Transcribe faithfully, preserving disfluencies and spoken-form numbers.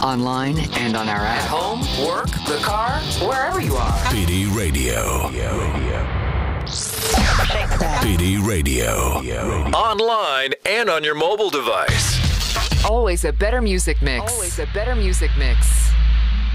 online, and on our app. At home, work, the car, wherever you are. P D Radio. P D Radio. Online and on your mobile device. Always a better music mix. Always a better music mix.